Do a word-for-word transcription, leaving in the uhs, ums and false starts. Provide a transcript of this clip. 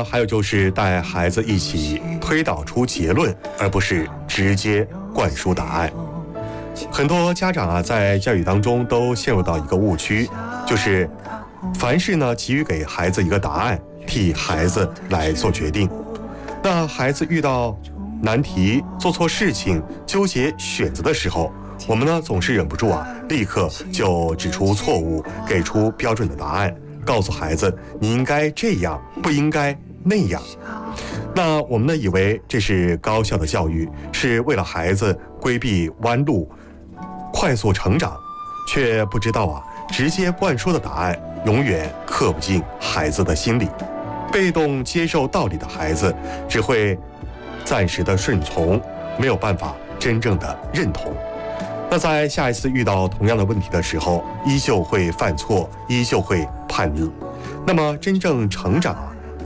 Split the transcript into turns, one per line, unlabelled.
还有就是带孩子一起推导出结论，而不是直接灌输答案。很多家长啊，在教育当中都陷入到一个误区，就是凡事呢急于给孩子一个答案，替孩子来做决定。那孩子遇到难题、做错事情、纠结选择的时候，我们呢总是忍不住啊，立刻就指出错误，给出标准的答案，告诉孩子你应该这样，不应该那样。那我们呢以为这是高效的教育，是为了孩子规避弯路，快速成长，却不知道啊，直接灌输的答案永远刻不进孩子的心里。被动接受道理的孩子只会暂时的顺从，没有办法真正的认同。那在下一次遇到同样的问题的时候，依旧会犯错，依旧会叛逆。那么真正成长啊，